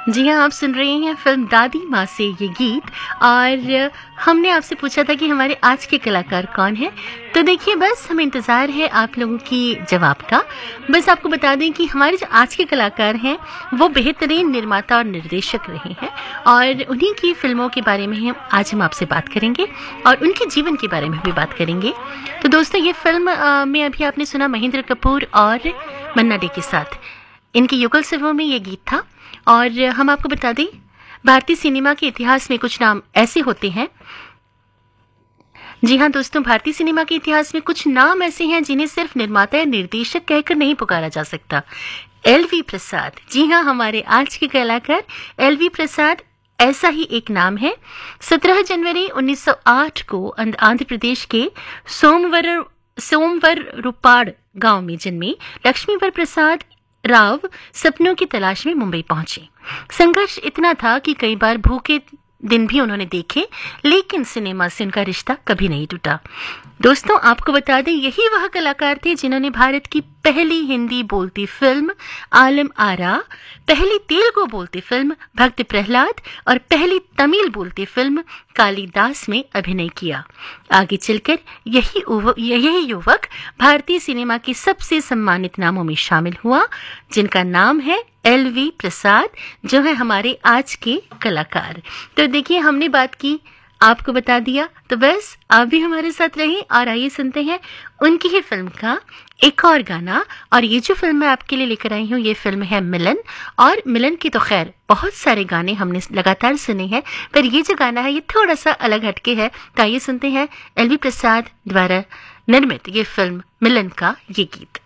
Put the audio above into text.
जी हाँ, आप सुन रहे हैं फिल्म दादी माँ से ये गीत। और हमने आपसे पूछा था कि हमारे आज के कलाकार कौन हैं। तो देखिए, बस हमें इंतज़ार है आप लोगों की जवाब का। बस आपको बता दें कि हमारे जो आज के कलाकार हैं वो बेहतरीन निर्माता और निर्देशक रहे हैं, और उन्हीं की फिल्मों के बारे में आज हम आपसे बात करेंगे और उनके जीवन के बारे में भी बात करेंगे। तो दोस्तों, ये फिल्म में अभी आपने सुना महेंद्र कपूर और मन्ना डे के साथ इनकी युगल फिल्मों में ये गीत था। और हम आपको बता दें, भारतीय सिनेमा के इतिहास में कुछ नाम ऐसे होते हैं। जी हाँ दोस्तों, भारतीय सिनेमा के इतिहास में कुछ नाम ऐसे हैं जिन्हें सिर्फ निर्माता या निर्देशक कहकर नहीं पुकारा जा सकता। एलवी प्रसाद, जी हाँ, हमारे आज के कलाकार एलवी प्रसाद ऐसा ही एक नाम है। 17 जनवरी 1908 को आंध्र प्रदेश के सोमवर रूपाड़ गांव में जन्मे लक्ष्मीवर प्रसाद राव सपनों की तलाश में मुंबई पहुंचे। संघर्ष इतना था कि कई बार भूखे दिन भी उन्होंने देखे, लेकिन सिनेमा से उनका रिश्ता कभी नहीं टूटा। दोस्तों, आपको बता दें, यही वह कलाकार थे जिन्होंने भारत की पहली हिंदी बोलती फिल्म आलम आरा, पहली तेलुगु बोलती फिल्म भक्त प्रहलाद और पहली तमिल बोलती फिल्म कालिदास में अभिनय किया। आगे चलकर यही युवक भारतीय सिनेमा के सबसे सम्मानित नामों में शामिल हुआ, जिनका नाम है एलवी प्रसाद, जो है हमारे आज के कलाकार। तो देखिए, हमने बात की, आपको बता दिया, तो बस आप भी हमारे साथ रहें और आइए सुनते हैं उनकी ही फिल्म का एक और गाना। और ये जो फिल्म मैं आपके लिए लेकर आई हूँ, ये फिल्म है मिलन। और मिलन की तो खैर बहुत सारे गाने हमने लगातार सुने हैं, पर ये जो गाना है ये थोड़ा सा अलग हटके है। तो आइए सुनते हैं एलवी प्रसाद द्वारा निर्मित ये फिल्म मिलन का ये गीत।